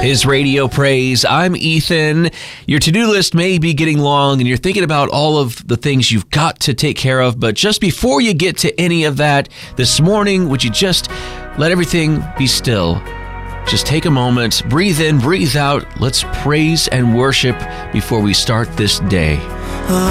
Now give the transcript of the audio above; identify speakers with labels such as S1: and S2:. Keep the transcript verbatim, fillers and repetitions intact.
S1: His Radio Praise. I'm Ethan. Your to-do list may be getting long and you're thinking about all of the things you've got to take care of, but just before you get to any of that this morning, would you just let everything be still? Just take a moment, breathe in, breathe out. Let's praise and worship before we start this day.